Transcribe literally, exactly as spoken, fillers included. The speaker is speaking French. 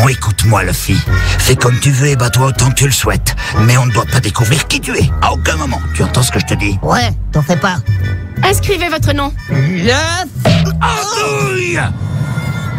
Bon, écoute-moi, Luffy. Fais comme tu veux et bats-toi autant que tu le souhaites. Mais on ne doit pas découvrir qui tu es. À aucun moment. Tu entends ce que je te dis? Ouais, t'en fais pas. Inscrivez votre nom. Luffy. Andouille!